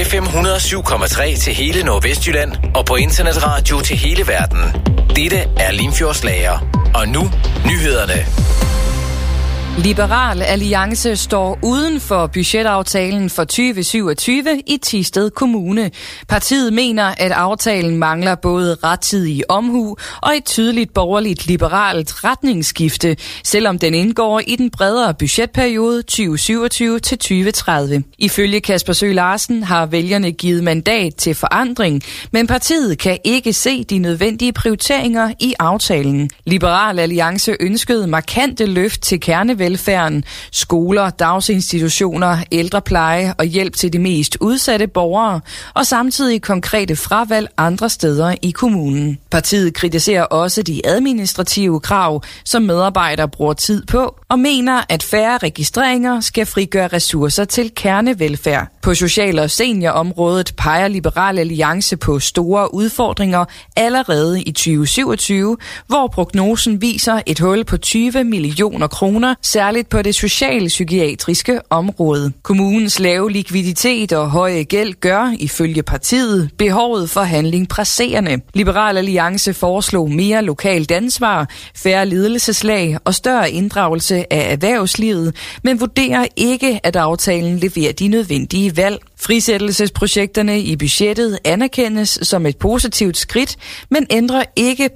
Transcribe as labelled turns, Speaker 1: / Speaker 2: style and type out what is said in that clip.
Speaker 1: FM 107,3 til hele Nordvestjylland og på internetradio til hele verden. Dette er Limfjords Lager. Og nu nyhederne.
Speaker 2: Liberal Alliance står uden for budgetaftalen for 2027 i Thisted Kommune. Partiet mener, at aftalen mangler både rettidig omhu og et tydeligt borgerligt liberalt retningsskifte, selvom den indgår i den bredere budgetperiode 2027 til 2030. Ifølge Kasper Søe Larsen har vælgerne givet mandat til forandring, men partiet kan ikke se de nødvendige prioriteringer i aftalen. Liberal Alliance ønskede markante løft til kernevelfærden, skoler, dagsinstitutioner, ældrepleje og hjælp til de mest udsatte borgere, og samtidig konkrete fravalg andre steder i kommunen. Partiet kritiserer også de administrative krav, som medarbejdere bruger tid på, og mener, at færre registreringer skal frigøre ressourcer til kernevelfærd. På social- og seniorområdet peger Liberal Alliance på store udfordringer allerede i 2027, hvor prognosen viser et hul på 20 millioner kroner, særligt på det socialpsykiatriske område. Kommunens lave likviditet og høje gæld gør, ifølge partiet, behovet for handling presserende. Liberal Alliance foreslog mere lokalt ansvar, færre ledelseslag og større inddragelse af erhvervslivet, men vurderer ikke, at aftalen leverer de nødvendige valg. Frisættelsesprojekterne i budgettet anerkendes som et positivt skridt, men ændrer ikke